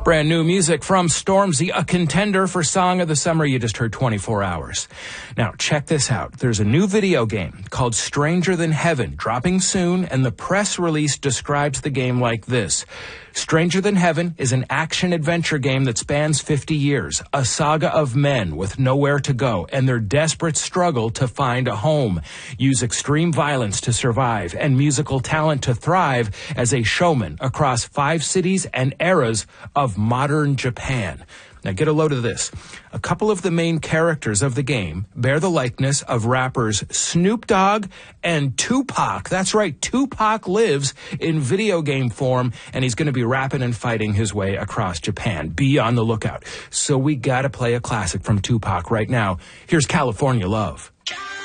Brand new music from Stormzy, a contender for Song of the Summer. You just heard 24 Hours. Now, check this out. There's a new video game called Stranger Than Heaven, dropping soon, and the press release describes the game like this. Stranger Than Heaven is an action-adventure game that spans 50 years, a saga of men with nowhere to go and their desperate struggle to find a home. Use extreme violence to survive and musical talent to thrive as a showman across 5 cities and eras of modern Japan. Now get a load of this. A couple of the main characters of the game bear the likeness of rappers Snoop Dogg and Tupac. That's right, Tupac lives in video game form, and he's going to be rapping and fighting his way across Japan. Be on the lookout. So we got to play a classic from Tupac right now. Here's California Love.